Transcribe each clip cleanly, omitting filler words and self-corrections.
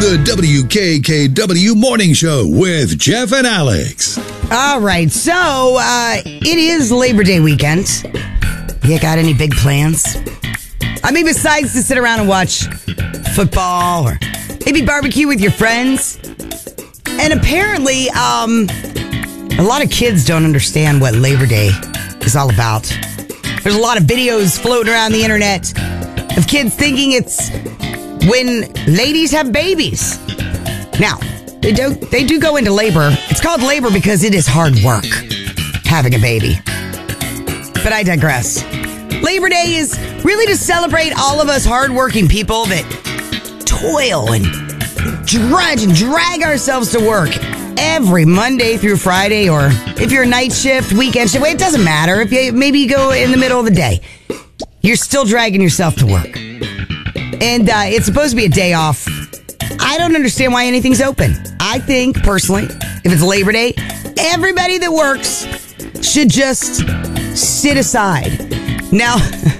The WKKW Morning Show with Jeff and Alex. All right, so it is Labor Day weekend. You got any big plans? I mean, besides to sit around and watch football or maybe barbecue with your friends. And apparently, a lot of kids don't understand what Labor Day is all about. There's a lot of videos floating around the internet of kids thinking it's when ladies have babies. Now, they do go into labor. It's called labor because it is hard work having a baby. But I digress. Labor Day is really to celebrate all of us hardworking people that toil and drudge and drag ourselves to work every Monday through Friday, or if you're a night shift, weekend shift, it doesn't matter. If you go in the middle of the day, you're still dragging yourself to work. And it's supposed to be a day off. I don't understand why anything's open. I think, personally, if it's Labor Day, everybody that works should just sit aside. Now,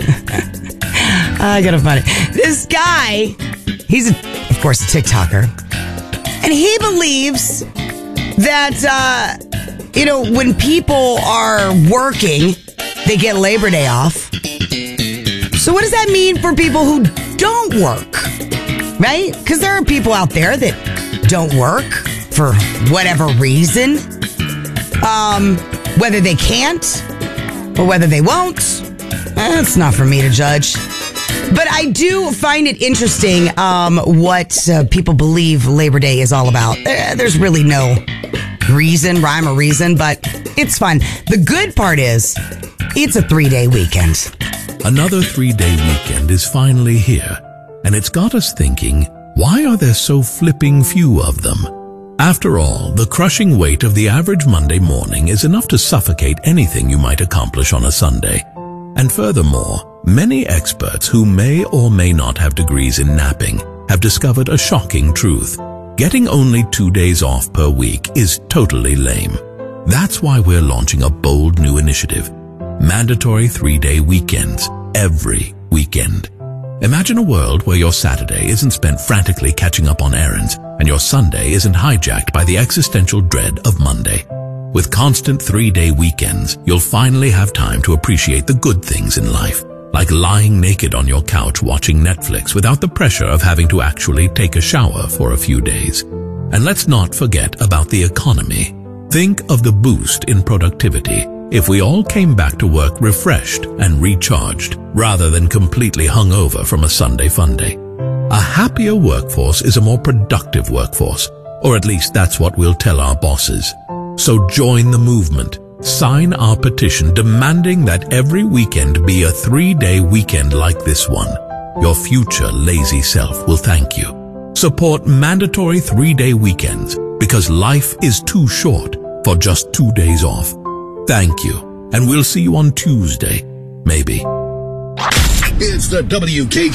I gotta find it. This guy, he's, of course, a TikToker. And he believes that, when people are working, they get Labor Day off. So what does that mean for people who don't work? Right? Because there are people out there that don't work for whatever reason. Whether they can't or whether they won't, it's not for me to judge. But I do find it interesting what people believe Labor Day is all about. There's really no rhyme or reason, but it's fun. The good part is it's a 3-day weekend. Another 3-day weekend is finally here, and it's got us thinking, why are there so flipping few of them? After all, the crushing weight of the average Monday morning is enough to suffocate anything you might accomplish on a Sunday. And furthermore, many experts who may or may not have degrees in napping have discovered a shocking truth. Getting only 2 days off per week is totally lame. That's why we're launching a bold new initiative. Mandatory 3-day weekends, every weekend. Imagine a world where your Saturday isn't spent frantically catching up on errands and your Sunday isn't hijacked by the existential dread of Monday. With constant 3-day weekends, you'll finally have time to appreciate the good things in life, like lying naked on your couch watching Netflix without the pressure of having to actually take a shower for a few days. And let's not forget about the economy. Think of the boost in productivity if we all came back to work refreshed and recharged, rather than completely hungover from a Sunday fun day. A happier workforce is a more productive workforce, or at least that's what we'll tell our bosses. So join the movement. Sign our petition demanding that every weekend be a 3-day weekend like this one. Your future lazy self will thank you. Support mandatory 3-day weekends because life is too short for just 2 days off. Thank you, and we'll see you on Tuesday, maybe. It's the WKKW